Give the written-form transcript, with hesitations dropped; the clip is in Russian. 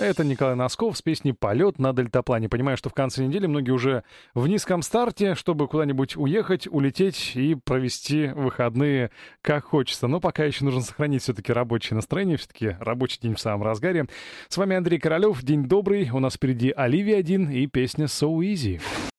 Это Николай Носков с песней «Полет на дельтаплане». Понимаю, что в конце недели многие уже в низком старте, чтобы куда-нибудь уехать, улететь и провести выходные как хочется. Но пока еще нужно сохранить все-таки рабочее настроение, все-таки рабочий день в самом разгаре. С вами Андрей Королев. День добрый. У нас впереди Оливия 1 и песня «So Easy».